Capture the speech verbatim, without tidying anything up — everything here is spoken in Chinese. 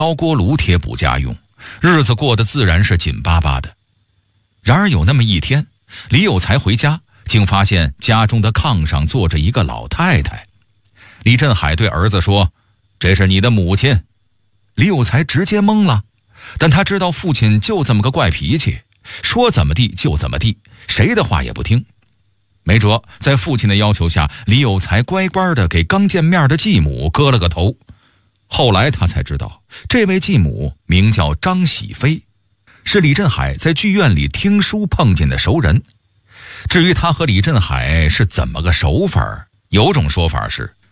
烧锅炉贴补家用，日子过得自然是紧巴巴的。然而有那么一天，李有才回家，竟发现家中的炕上坐着一个老太太。李振海对儿子说：“这是你的母亲。”李有才直接懵了，但他知道父亲就这么个怪脾气，说怎么地就怎么地，谁的话也不听。没辙，在父亲的要求下，李有才乖乖地给刚见面的继母磕了个头。后来他才知道，这位继母名叫张喜飞，是李振海在剧院里听书碰见的熟人。至于他和李振海是怎么个熟法，有种说法是